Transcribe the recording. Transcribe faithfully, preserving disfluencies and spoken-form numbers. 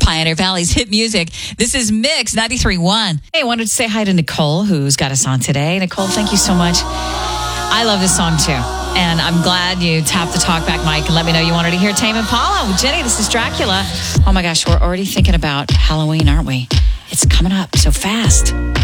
Pioneer Valley's hit music. This is Mix ninety-three point one. Hey, I wanted to say hi to Nicole, who's got us on today. Nicole, thank you so much. I love this song too. And I'm glad you tapped the talkback mic and let me know you wanted to hear Tame Impala. Jenny, this is Dracula. Oh my gosh, we're already thinking about Halloween, aren't we? It's coming up so fast.